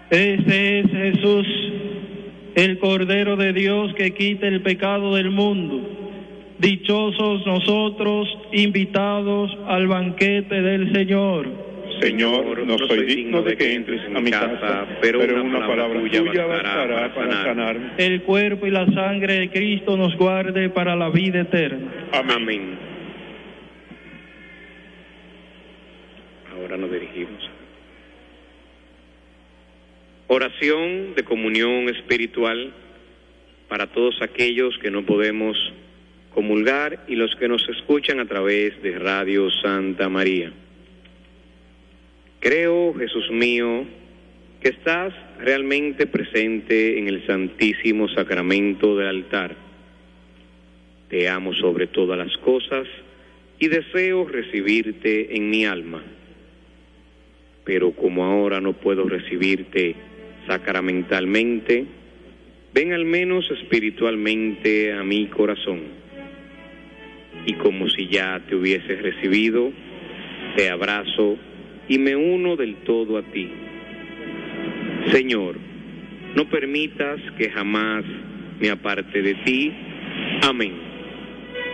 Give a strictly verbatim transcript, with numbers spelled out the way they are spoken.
Ese es Jesús, el Cordero de Dios que quita el pecado del mundo. Dichosos nosotros, invitados al banquete del Señor. Señor, no soy digno de que entres a mi casa, pero una palabra tuya bastará para sanarme. El cuerpo y la sangre de Cristo nos guarde para la vida eterna. Amén. Ahora nos dirigimos. Oración de comunión espiritual para todos aquellos que no podemos comulgar y los que nos escuchan a través de Radio Santa María. Creo, Jesús mío, que estás realmente presente en el Santísimo Sacramento del altar. Te amo sobre todas las cosas y deseo recibirte en mi alma. Pero como ahora no puedo recibirte sacramentalmente, ven al menos espiritualmente a mi corazón. Y como si ya te hubieses recibido, te abrazo y me uno del todo a ti. Señor, no permitas que jamás me aparte de ti. Amén.